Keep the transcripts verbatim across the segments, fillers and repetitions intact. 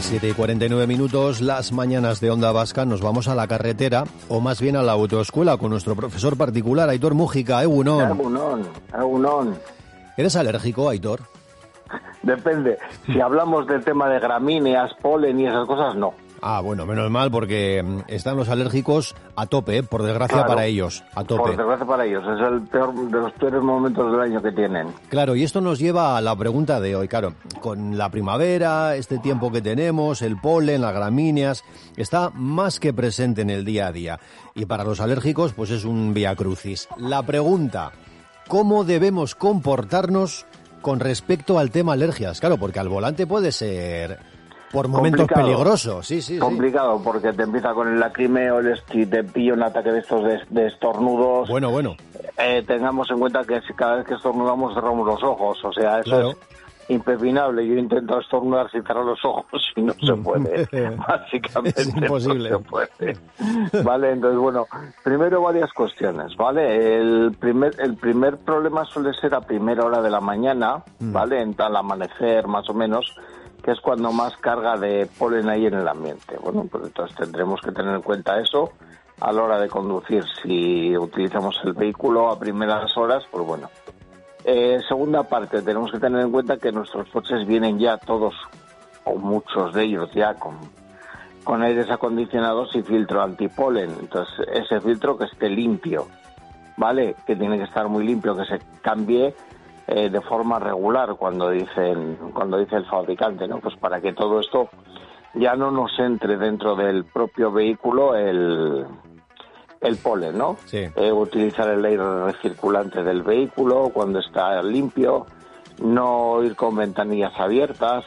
las siete y cuarenta y nueve minutos, las mañanas de Onda Vasca, nos vamos a la carretera, o más bien a la autoescuela, con nuestro profesor particular, Aitor Mújica. Egunon. Egunon, Egunon. ¿Eres alérgico, Aitor? Depende. Si hablamos del tema de gramíneas, polen y esas cosas, no. Ah, bueno, menos mal, porque están los alérgicos a tope, ¿eh? Por desgracia Claro, para ellos, a tope. Por desgracia para ellos, es el peor de los peores momentos del año que tienen. Claro, y esto nos lleva a la pregunta de hoy, claro, con la primavera, este tiempo que tenemos, el polen, las gramíneas, está más que presente en el día a día. Y para los alérgicos, pues es un vía crucis. La pregunta, ¿cómo debemos comportarnos con respecto al tema alergias? Claro, porque al volante puede ser... por momentos complicado, peligrosos, sí, sí. Complicado, sí. Porque te empieza con el lacrimeo, el si te pilla un ataque de estos de, de estornudos. Bueno, bueno. Eh, tengamos en cuenta que si cada vez que estornudamos cerramos los ojos, o sea, eso claro. es impepinable. Yo intento estornudar sin cerrar los ojos y no se puede. Básicamente es imposible. No se puede. Vale, entonces, bueno, primero varias cuestiones, ¿vale? El primer, el primer problema suele ser a primera hora de la mañana, mm. ¿vale? Al amanecer, más o menos, que es cuando más carga de polen hay en el ambiente. Bueno, pues entonces tendremos que tener en cuenta eso a la hora de conducir. Si utilizamos el vehículo a primeras horas, pues bueno. Eh, segunda parte, tenemos que tener en cuenta que nuestros coches vienen ya todos, o muchos de ellos ya, con, con aires acondicionados y filtro antipolen. Entonces, ese filtro que esté limpio, ¿vale? Que tiene que estar muy limpio, que se cambie Eh, de forma regular cuando dicen cuando dice el fabricante, ¿no? Pues para que todo esto ya no nos entre dentro del propio vehículo el el polen, ¿no? Sí. Eh, utilizar el aire recirculante del vehículo cuando está limpio, no ir con ventanillas abiertas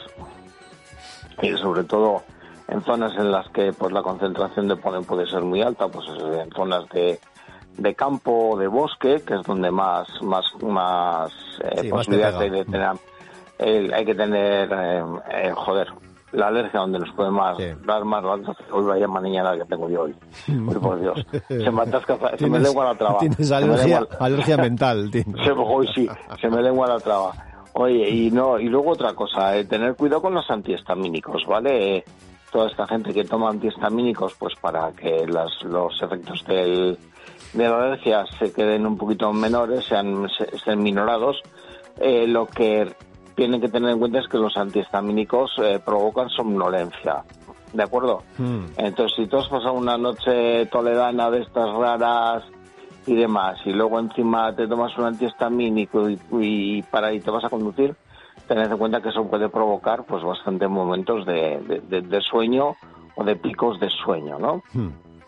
y sobre todo en zonas en las que pues la concentración de polen puede ser muy alta, pues en zonas de de campo o de bosque, que es donde más más más eh, sí, posibilidades más hay de tener eh, hay que tener eh, eh, joder la alergia donde nos puede más sí. dar más hoy vaya mañana que tengo yo hoy hoy por Dios se me atasca, se me lengua la traba, tienes alergia lengua, alergia mental se, hoy sí se me lengua la traba. Oye, y no y luego otra cosa, eh, tener cuidado con los antihistamínicos, ¿vale? Eh, toda esta gente que toma antihistamínicos pues para que las, los efectos del de la alergia se queden un poquito menores, sean, sean minorados, eh, lo que tienen que tener en cuenta es que los antihistamínicos eh, provocan somnolencia, ¿de acuerdo? Mm. Entonces, si tú has pasado una noche toledana de estas raras y demás, y luego encima te tomas un antihistamínico y, y para y te vas a conducir, tened en cuenta que eso puede provocar pues bastante momentos de, de, de, de sueño o de picos de sueño, ¿no? Mm.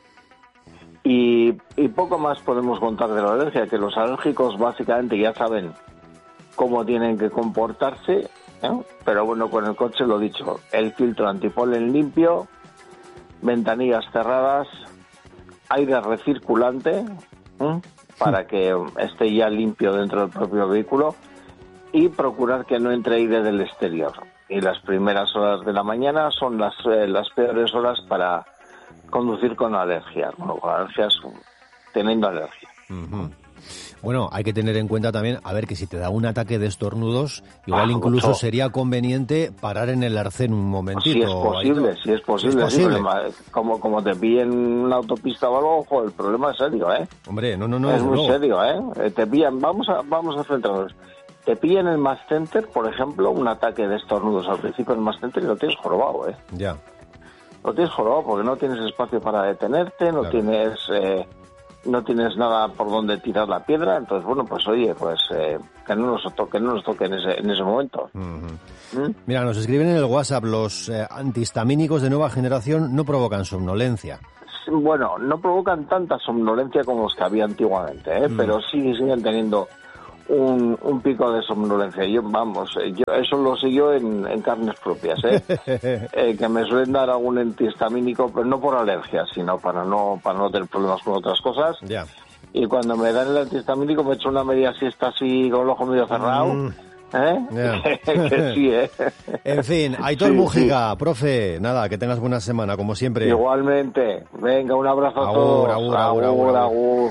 Y, y poco más podemos contar de la alergia, que los alérgicos básicamente ya saben cómo tienen que comportarse, ¿eh? Pero bueno, con el coche lo dicho, el filtro antipolen limpio, ventanillas cerradas, aire recirculante, ¿eh? Para que esté ya limpio dentro del propio vehículo y procurar que no entre aire del exterior. Y las primeras horas de la mañana son las, eh, las peores horas para conducir con alergias, bueno, con alergias, teniendo alergia. Uh-huh. Bueno, hay que tener en cuenta también, a ver, que si te da un ataque de estornudos, igual ah, incluso mucho. Sería conveniente parar en el arcén un momentito. Si es posible, si es posible. Si es posible. Sí, como, como te pillen en una autopista o algo, ojo, el problema es serio, ¿eh? Hombre, no, no, no. Es muy no. serio, ¿eh? Te pillan, vamos a, vamos a centrarnos. Te pillan en el Mass Center, por ejemplo, un ataque de estornudos al principio en el Mass Center y lo tienes jorobado, ¿eh? Ya. Lo tienes jorobado porque no tienes espacio para detenerte, no claro. tienes eh, no tienes nada por donde tirar la piedra, entonces bueno, pues oye, pues eh, que no nos toque, no nos toque en ese, en ese momento. Uh-huh. ¿Mm? Mira, nos escriben en el WhatsApp, los eh, antihistamínicos de nueva generación no provocan somnolencia. Bueno, no provocan tanta somnolencia como los que había antiguamente, ¿eh? Mm. Pero sí siguen teniendo Un, un pico de somnolencia. Yo, vamos, yo eso lo sé yo en, en carnes propias, ¿eh? eh, que me suelen dar algún antihistamínico, pero no por alergia, sino para no para no tener problemas con otras cosas. Yeah. Y cuando me dan el antihistamínico me echo una media siesta así con el ojo medio cerrado. Mm. ¿Eh? Yeah. que sí, ¿eh? En fin, Aitor sí, Mújica, sí. Profe, nada, que tengas buena semana, como siempre. Igualmente. Venga, un abrazo a agur, todos. Agur, agur, agur, agur. agur.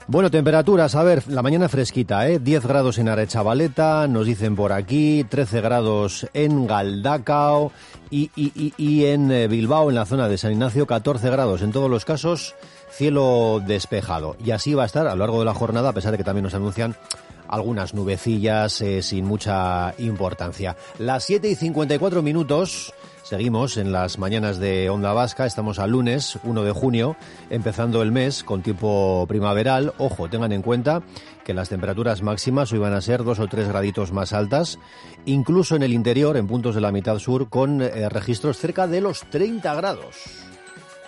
Bueno, temperaturas, a ver, la mañana fresquita, ¿eh? diez grados en Arechavaleta, nos dicen por aquí, trece grados en Galdacao y, y, y, y en Bilbao, en la zona de San Ignacio, catorce grados. En todos los casos, cielo despejado. Y así va a estar a lo largo de la jornada, a pesar de que también nos anuncian algunas nubecillas eh, sin mucha importancia. Las siete y cincuenta y cuatro minutos... Seguimos en las mañanas de Onda Vasca, estamos a lunes uno de junio, empezando el mes con tiempo primaveral. Ojo, tengan en cuenta que las temperaturas máximas hoy van a ser dos o tres graditos más altas, incluso en el interior, en puntos de la mitad sur, con eh, registros cerca de los treinta grados.